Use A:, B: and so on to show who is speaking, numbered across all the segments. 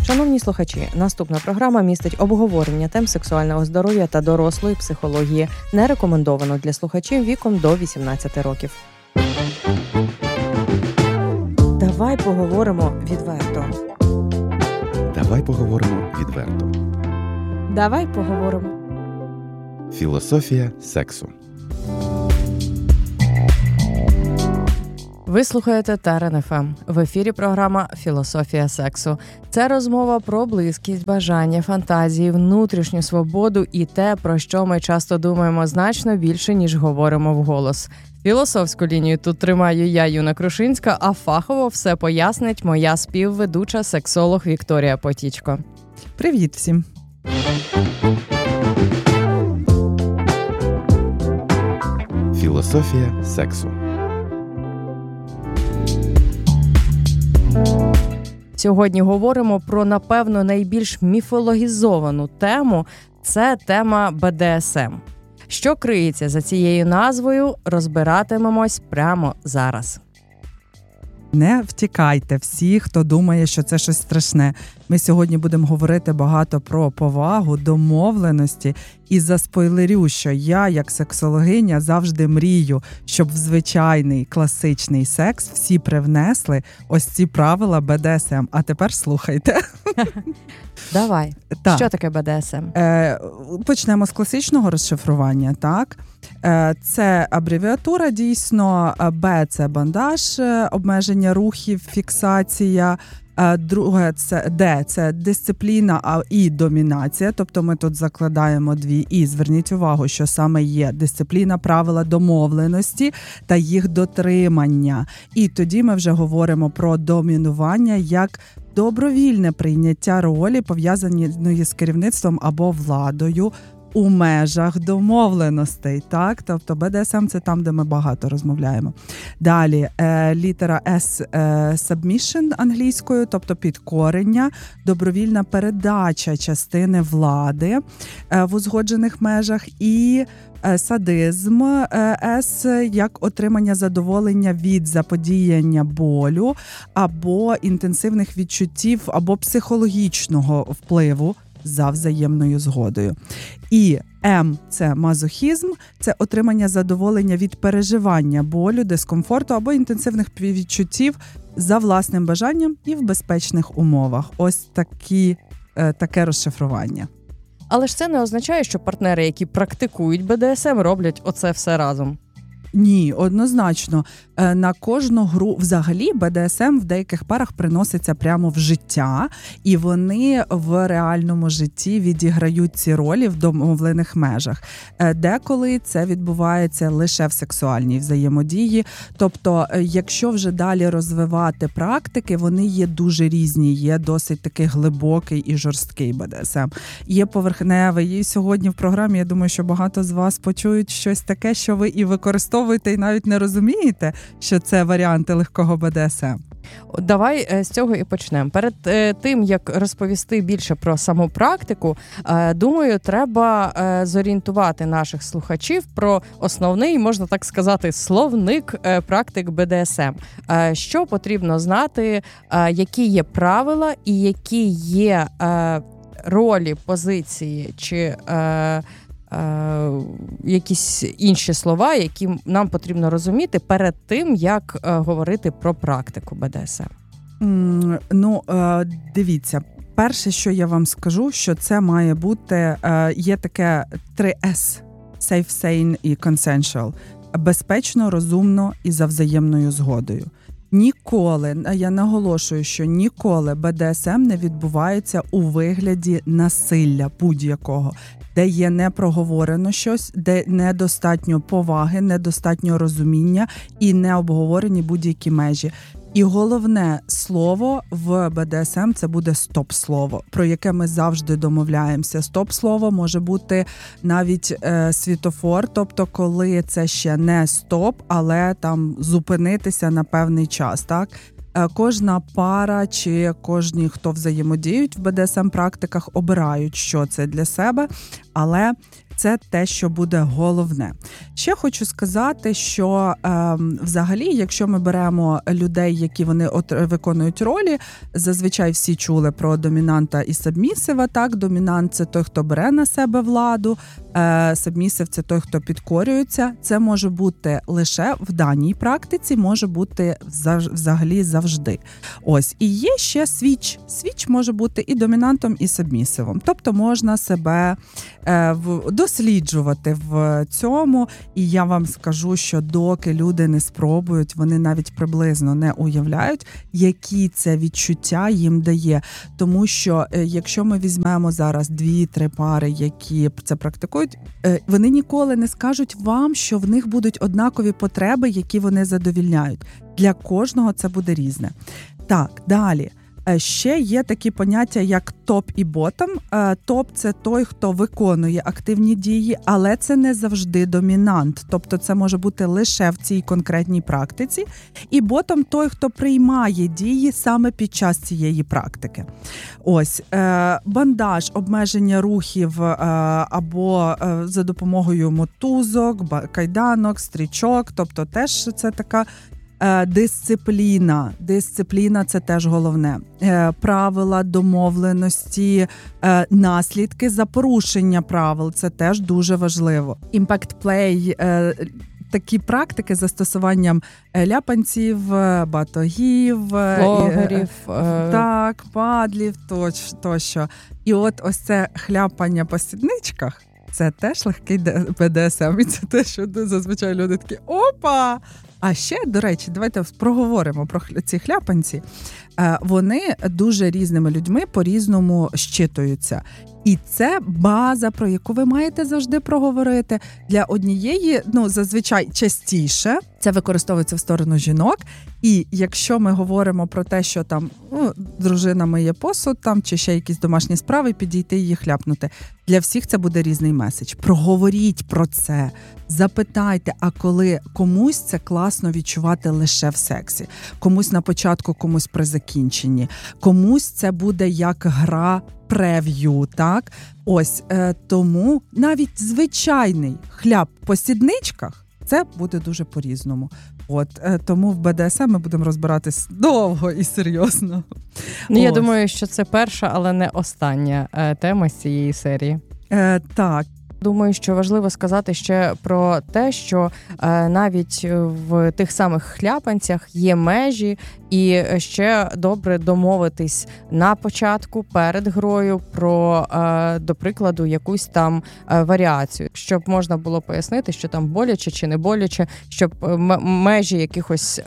A: Шановні слухачі, наступна програма містить обговорення тем сексуального здоров'я та дорослої психології. Не рекомендовано для слухачів віком до 18 років. Давай поговоримо відверто.
B: Давай поговоримо відверто.
A: Давай поговоримо.
B: Філософія сексу.
A: Ви слухаєте Терен ФМ. В ефірі програма «Філософія сексу». Це розмова про близькість, бажання, фантазії, внутрішню свободу і те, про що ми часто думаємо значно більше, ніж говоримо вголос. Філософську лінію тут тримаю я, Юна Крушинська, а фахово все пояснить моя співведуча сексолог Вікторія Потічко.
C: Привіт всім!
B: Філософія сексу.
A: Сьогодні говоримо про, напевно, найбільш міфологізовану тему – це тема БДСМ. Що криється за цією назвою, розбиратимемось прямо зараз.
C: Не втікайте всі, хто думає, що це щось страшне. Ми сьогодні будемо говорити багато про повагу, домовленості і заспойлерю, що я, як сексологиня, завжди мрію, щоб в звичайний класичний секс всі привнесли ось ці правила БДСМ. А тепер слухайте.
A: Давай.
C: Так.
A: Що таке БДСМ?
C: Почнемо з класичного розшифрування, так? Це абревіатура, дійсно. Б – це бандаж, обмеження рухів, фіксація. Друге – це Д – це дисципліна, а І – домінація. Тобто ми тут закладаємо дві І. Зверніть увагу, що саме є дисципліна, правила домовленості та їх дотримання. І тоді ми вже говоримо про домінування як добровільне прийняття ролі, пов'язаної з керівництвом або владою у межах домовленостей, так? Тобто БДСМ – це там, де ми багато розмовляємо. Далі, літера S – submission англійською, тобто підкорення, добровільна передача частини влади в узгоджених межах і садизм С як отримання задоволення від заподіяння болю або інтенсивних відчуттів, або психологічного впливу за взаємною згодою. І М – це мазохізм, це отримання задоволення від переживання болю, дискомфорту або інтенсивних відчуттів за власним бажанням і в безпечних умовах. Ось таке розшифрування.
A: Але ж це не означає, що партнери, які практикують БДСМ, роблять оце все разом.
C: Ні, однозначно. На кожну гру взагалі БДСМ в деяких парах приноситься прямо в життя, і вони в реальному житті відіграють ці ролі в домовлених межах. Деколи це відбувається лише в сексуальній взаємодії. Тобто, якщо вже далі розвивати практики, вони є дуже різні. Є досить такий глибокий і жорсткий БДСМ. Є поверхневий. І сьогодні в програмі, я думаю, що багато з вас почують щось таке, що ви і використовуєте, і навіть не розумієте, що це варіанти легкого БДСМ.
A: Давай з цього і почнемо. Перед тим, як розповісти більше про саму практику, думаю, треба зорієнтувати наших слухачів про основний, можна так сказати, словник практик БДСМ. Що потрібно знати, які є правила і які є ролі, позиції чи якісь інші слова, які нам потрібно розуміти перед тим, як говорити про практику БДСМ.
C: Дивіться, перше, що я вам скажу, що це має бути, є таке 3S – safe, sane і consensual. Безпечно, розумно і за взаємною згодою. Ніколи, я наголошую, що ніколи БДСМ не відбувається у вигляді насилля будь-якого, де є непроговорено щось, де недостатньо поваги, недостатньо розуміння і не обговорені будь-які межі. І головне слово в БДСМ – це буде стоп-слово, про яке ми завжди домовляємося. Стоп-слово може бути навіть світофор, тобто коли це ще не стоп, але там зупинитися на певний час, так? Кожна пара чи кожні, хто взаємодіють в БДСМ-практиках, обирають, що це для себе, але це те, що буде головне. Ще хочу сказати, що взагалі, якщо ми беремо людей, які вони виконують ролі, зазвичай всі чули про домінанта і сабмісива, так? Домінант – це той, хто бере на себе владу, сабмісив – це той, хто підкорюється. Це може бути лише в даній практиці, може бути взагалі завжди. Ось. І є ще свіч. Свіч може бути і домінантом, і сабмісивом. Тобто можна себе досліджувати в цьому. І я вам скажу, що доки люди не спробують, вони навіть приблизно не уявляють, які це відчуття їм дає. Тому що якщо ми візьмемо зараз 2-3 пари, які це практикують, вони ніколи не скажуть вам, що в них будуть однакові потреби, які вони задовільняють. Для кожного це буде різне. Так, далі. Ще є такі поняття, як топ і ботом. Топ – це той, хто виконує активні дії, але це не завжди домінант. Тобто це може бути лише в цій конкретній практиці. І ботом – той, хто приймає дії саме під час цієї практики. Ось, бандаж, обмеження рухів або за допомогою мотузок, кайданок, стрічок. Тобто теж це така дисципліна. Дисципліна – це теж головне. Правила, домовленості, наслідки за порушення правил – це теж дуже важливо. Імпакт-плей – такі практики з застосуванням ляпанців, батогів,
A: флогерів,
C: так, падлів, тощо. І от ось це хляпання по сідничках – це теж легкий БДСМ. І це те, що зазвичай люди такі «Опа!» А ще, до речі, давайте проговоримо про ці хляпанці. Вони дуже різними людьми по-різному щитуються. І це база, про яку ви маєте завжди проговорити. Для однієї, зазвичай частіше, це використовується в сторону жінок. І якщо ми говоримо про те, що там дружина миє посуд, там, чи ще якісь домашні справи, підійти її хляпнути. Для всіх це буде різний меседж. Проговоріть про це, запитайте, а коли комусь це класно відчувати лише в сексі. Комусь на початку, комусь при закінченні. Комусь це буде як гра прев'ю, так? Ось, тому навіть звичайний хляп по сідничках це буде дуже по-різному. Тому в БДСМ ми будемо розбиратись довго і серйозно.
A: Я думаю, що це перша, але не остання тема з цієї серії.
C: Так.
A: Думаю, що важливо сказати ще про те, що навіть в тих самих хляпанцях є межі, і ще добре домовитись на початку, перед грою, про, до прикладу, якусь там варіацію, щоб можна було пояснити, що там боляче чи не боляче, щоб межі якихось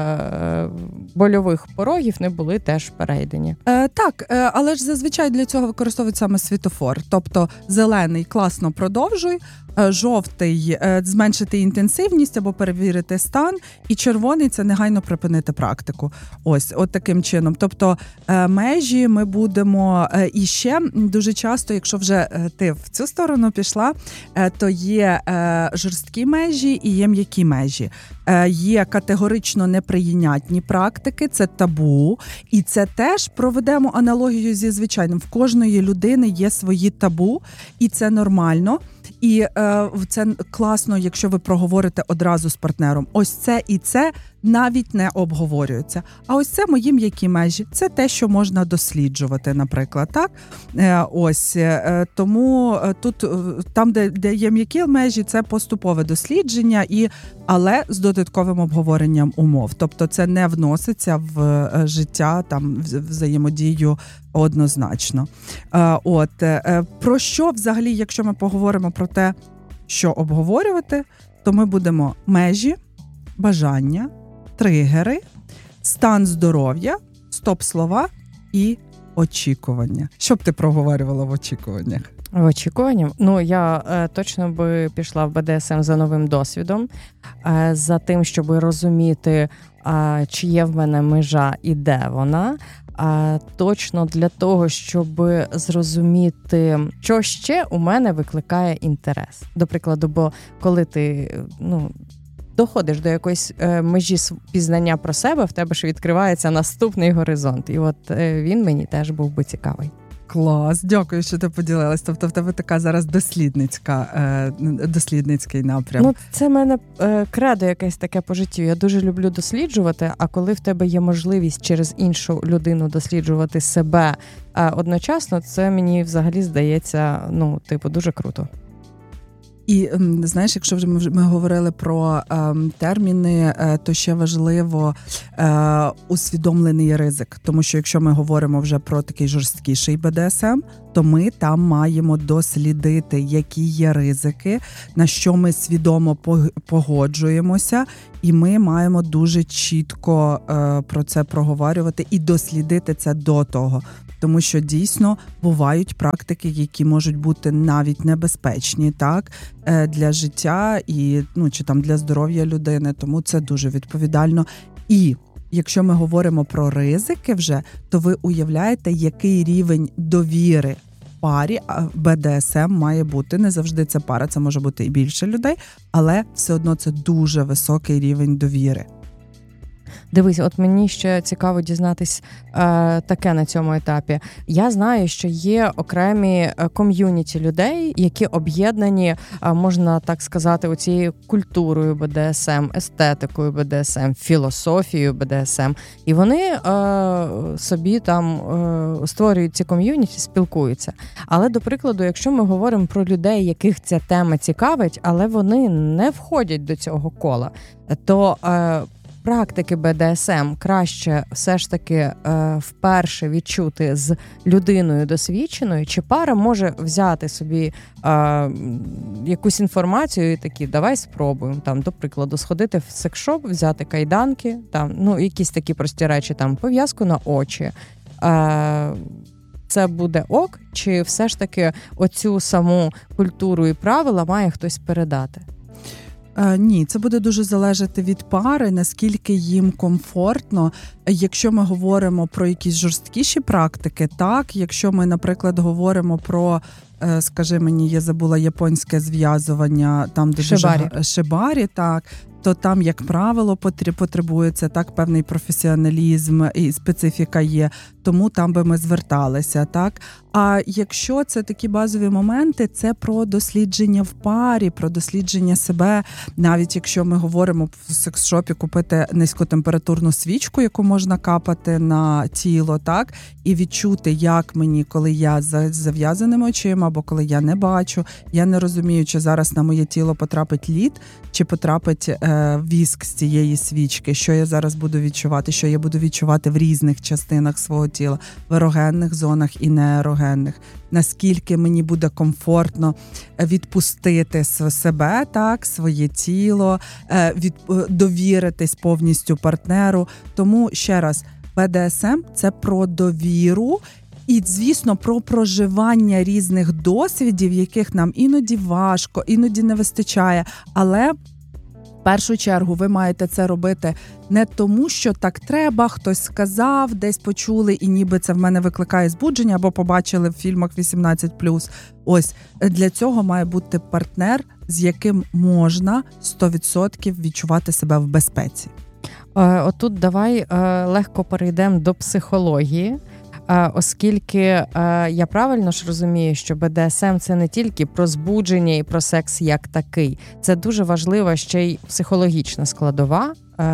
A: больових порогів не були теж перейдені.
C: Так, але ж зазвичай для цього використовують саме світофор. Тобто зелений – класно продовжуй, жовтий – зменшити інтенсивність або перевірити стан, і червоний – це негайно припинити практику. Ось, от таким чином. Тобто межі ми будемо, і ще дуже часто, якщо вже ти в цю сторону пішла, то є жорсткі межі і є м'які межі. Є категорично неприйнятні практики, це табу, і це теж проведемо аналогію зі звичайним. В кожної людини є свої табу, і це нормально. І це класно, якщо ви проговорите одразу з партнером. Ось це і це навіть не обговорюється. А ось це мої м'які межі. Це те, що можна досліджувати, наприклад. Так? Ось. Тому тут, там, де є м'які межі, це поступове дослідження, але з додатковим обговоренням умов. Тобто це не вноситься в життя, там, взаємодію однозначно. Про що взагалі, якщо ми поговоримо про те, що обговорювати, то ми будемо межі, бажання, тригери, стан здоров'я, стоп-слова і очікування. Що б ти проговорювала в очікуваннях?
A: В очікуванні? Я точно би пішла в БДСМ за новим досвідом, за тим, щоб розуміти, чи є в мене межа і де вона. Точно для того, щоб зрозуміти, що ще у мене викликає інтерес. До прикладу, бо коли ти доходиш до якоїсь межі пізнання про себе, в тебе ж відкривається наступний горизонт. І от він мені теж був би цікавий.
C: Клас, дякую, що ти поділилась. Тобто в тебе така зараз дослідницький напрям.
A: Ну, це в мене кредо якесь таке по життю. Я дуже люблю досліджувати, а коли в тебе є можливість через іншу людину досліджувати себе одночасно, це мені взагалі здається, дуже круто.
C: І, знаєш, якщо вже ми говорили про терміни, то ще важливо усвідомлений ризик. Тому що якщо ми говоримо вже про такий жорсткіший БДСМ, то ми там маємо дослідити, які є ризики, на що ми свідомо погоджуємося, і ми маємо дуже чітко про це проговорювати і дослідити це до того. Тому що дійсно бувають практики, які можуть бути навіть небезпечні, так, для життя і чи там для здоров'я людини. Тому це дуже відповідально. І якщо ми говоримо про ризики вже, то ви уявляєте, який рівень довіри в парі БДСМ має бути. Не завжди це пара, це може бути і більше людей, але все одно це дуже високий рівень довіри.
A: Дивись, от мені ще цікаво дізнатись таке на цьому етапі. Я знаю, що є окремі ком'юніті людей, які об'єднані, можна так сказати, оцією культурою БДСМ, естетикою БДСМ, філософією БДСМ. І вони собі там створюють ці ком'юніті, спілкуються. Але, до прикладу, якщо ми говоримо про людей, яких ця тема цікавить, але вони не входять до цього кола, то практики БДСМ краще все ж таки вперше відчути з людиною досвідченою, чи пара може взяти собі якусь інформацію і такі, давай спробуємо, там, до прикладу, сходити в секс-шоп, взяти кайданки, там, якісь такі прості речі, там, пов'язку на очі. Це буде ок, чи все ж таки оцю саму культуру і правила має хтось передати?
C: Ні, це буде дуже залежати від пари, наскільки їм комфортно. Якщо ми говоримо про якісь жорсткіші практики, так, якщо ми, наприклад, говоримо про, скажи мені, я забула японське зв'язування, там де шибарі, так, то там, як правило, потребується так певний професіоналізм і специфіка є, тому там би ми зверталися, так. А якщо це такі базові моменти, це про дослідження в парі, про дослідження себе. Навіть якщо ми говоримо в секс-шопі купити низькотемпературну свічку, яку можна капати на тіло, так, і відчути, як мені, коли я з зав'язаними очима, або коли я не бачу, я не розумію, чи зараз на моє тіло потрапить лід, чи потрапить віск з цієї свічки, що я зараз буду відчувати, що я буду відчувати в різних частинах свого тіла, в ерогенних зонах і неерогенних. Наскільки мені буде комфортно відпустити себе, так, своє тіло, довіритись повністю партнеру. Тому, ще раз, БДСМ – це про довіру і, звісно, про проживання різних досвідів, яких нам іноді важко, іноді не вистачає, але в першу чергу ви маєте це робити не тому, що так треба, хтось сказав, десь почули, і ніби це в мене викликає збудження, або побачили в фільмах 18+. Ось, для цього має бути партнер, з яким можна 100% відчувати себе в безпеці.
A: Отут давай легко перейдемо до психології. Оскільки я правильно ж розумію, що БДСМ – це не тільки про збудження і про секс як такий. Це дуже важлива ще й психологічна складова,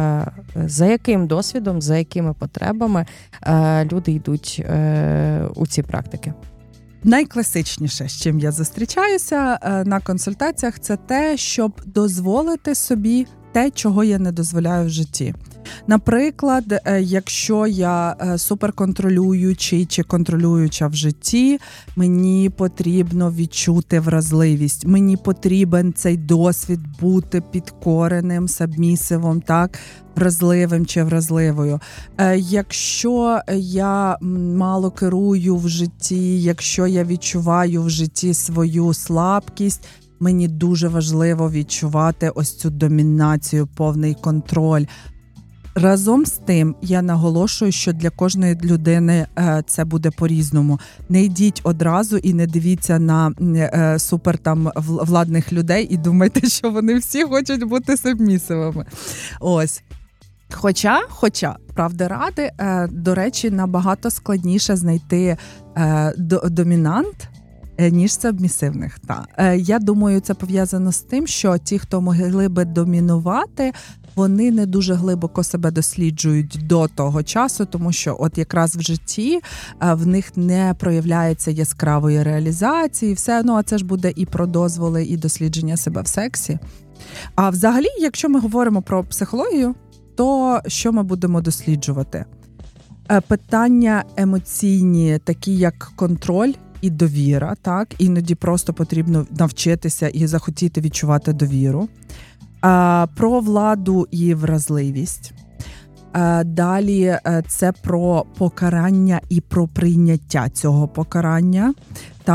A: за яким досвідом, за якими потребами люди йдуть у ці практики.
C: Найкласичніше, з чим я зустрічаюся на консультаціях, це те, щоб дозволити собі те, чого я не дозволяю в житті. Наприклад, якщо я суперконтролюючий чи контролююча в житті, мені потрібно відчути вразливість, мені потрібен цей досвід бути підкореним, сабмісивом, так, вразливим чи вразливою. Якщо я мало керую в житті, якщо я відчуваю в житті свою слабкість, мені дуже важливо відчувати ось цю домінацію, повний контроль. Разом з тим, я наголошую, що для кожної людини це буде по-різному. Не йдіть одразу і не дивіться на супер там владних людей і думайте, що вони всі хочуть бути сабмісивими. Ось. Хоча, правда ради, до речі, набагато складніше знайти домінант, ніж сабмісивних. Я думаю, це пов'язано з тим, що ті, хто могли би домінувати, вони не дуже глибоко себе досліджують до того часу, тому що от якраз в житті в них не проявляється яскравої реалізації, все, а це ж буде і про дозволи, і дослідження себе в сексі. А взагалі, якщо ми говоримо про психологію, то що ми будемо досліджувати? Питання емоційні, такі як контроль і довіра, так? Іноді просто потрібно навчитися і захотіти відчувати довіру. Про владу і вразливість. Далі це про покарання і про прийняття цього покарання.